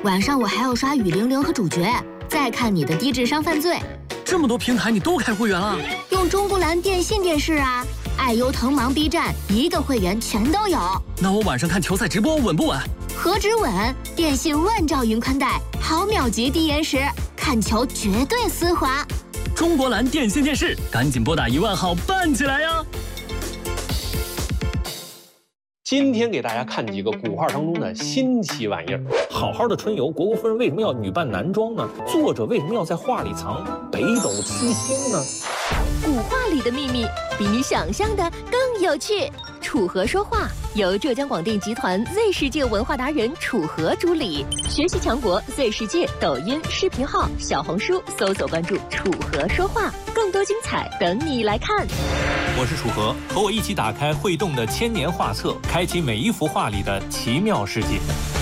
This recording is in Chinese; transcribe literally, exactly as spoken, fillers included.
晚上我还要刷雨玲玲和主角，再看你的低智商犯罪。 这么多平台你都开会员了？ 用中国蓝电信电视啊，爱优腾芒 B 站一个会员全都有。 那我晚上看球赛直播稳不稳？ 何止稳，电信万兆云宽带，毫秒级低延时，看球绝对丝滑。 中国蓝电信电视，赶紧拨打一万号办起来呀！ 今天给大家看几个古画当中的新奇玩意儿。好好的春游，虢国夫人为什么要女扮男装呢？作者为什么要在画里藏北斗七星呢？ 古画里的秘密比你想象的更有趣。楚河说话由浙江广电集团 Z 世界文化达人楚河主理，学习强国 Z 世界抖音视频号、小红书搜索关注楚河说话，更多精彩等你来看。 我是楚河，和我一起打开会动的千年画册，开启每一幅画里的奇妙世界。